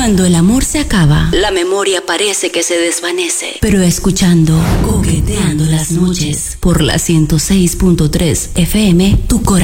Cuando el amor se acaba, la memoria parece que se desvanece. Pero escuchando Coqueteando las noches por la 106.3 FM, tu corazón